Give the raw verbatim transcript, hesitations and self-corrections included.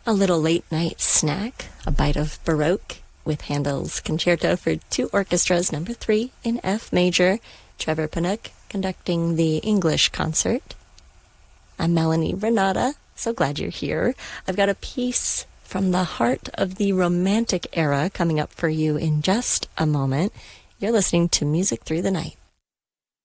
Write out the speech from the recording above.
A little late-night snack, a bite of Baroque with Handel's Concerto for Two Orchestras, number three in F major. Trevor Panook conducting the English concert. I'm Melanie Renata. So glad you're here. I've got a piece from the heart of the Romantic era coming up for you in just a moment. You're listening to Music Through the Night.